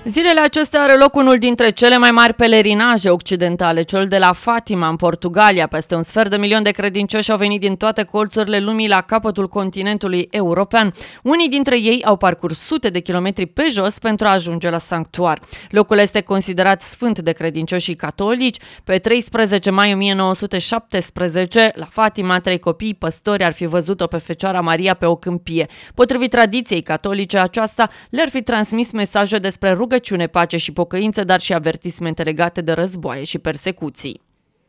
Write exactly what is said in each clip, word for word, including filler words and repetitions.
Zilele acestea are loc unul dintre cele mai mari pelerinaje occidentale, cel de la Fatima, în Portugalia. Peste un sfert de milion de credincioși au venit din toate colțurile lumii la capătul continentului european. Unii dintre ei au parcurs sute de kilometri pe jos pentru a ajunge la sanctuar. Locul este considerat sfânt de credincioșii catolici. Pe treisprezece mai o mie nouă sute șaptesprezece, la Fatima, trei copii păstori ar fi văzut-o pe Fecioara Maria pe o câmpie. Potrivit tradiției catolice, aceasta le-ar fi transmis mesaje despre rugăciune, pace și pocăință, dar și avertismente legate de războaie și persecuții.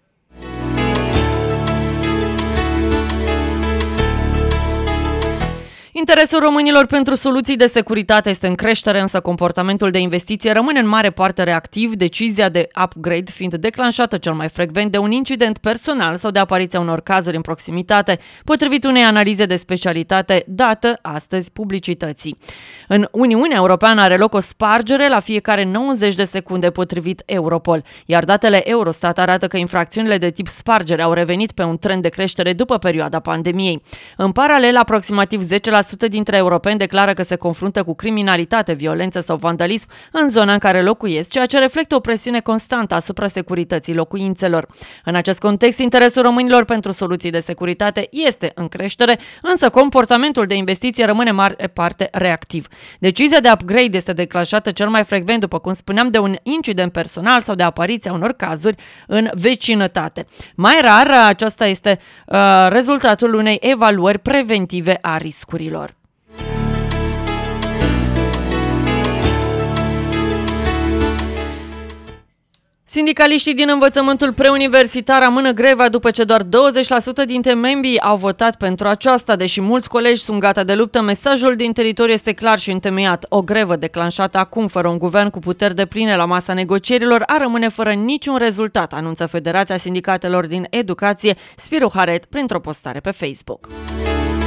Interesul românilor pentru soluții de securitate este în creștere, însă comportamentul de investiție rămâne în mare parte reactiv, decizia de upgrade fiind declanșată cel mai frecvent de un incident personal sau de apariția unor cazuri în proximitate, potrivit unei analize de specialitate dată astăzi publicității. În Uniunea Europeană are loc o spargere la fiecare nouăzeci de secunde, potrivit Europol, iar datele Eurostat arată că infracțiunile de tip spargere au revenit pe un trend de creștere după perioada pandemiei. În paralel, aproximativ zece la sută dintre europeni declară că se confruntă cu criminalitate, violență sau vandalism în zona în care locuiesc, ceea ce reflectă o presiune constantă asupra securității locuințelor. În acest context, interesul românilor pentru soluții de securitate este în creștere, însă comportamentul de investiție rămâne mare parte reactiv. Decizia de upgrade este declanșată cel mai frecvent, după cum spuneam, de un incident personal sau de apariția unor cazuri în vecinătate. Mai rar, aceasta este uh, rezultatul unei evaluări preventive a riscurilor. Sindicaliștii din învățământul preuniversitar amână greva după ce doar douăzeci la sută dintre membrii au votat pentru aceasta. Deși mulți colegi sunt gata de luptă, mesajul din teritoriu este clar și întemeiat. O grevă declanșată acum, fără un guvern cu puteri depline la masa negocierilor, ar rămâne fără niciun rezultat, anunță Federația Sindicatelor din Educație, Spiru Haret, printr-o postare pe Facebook.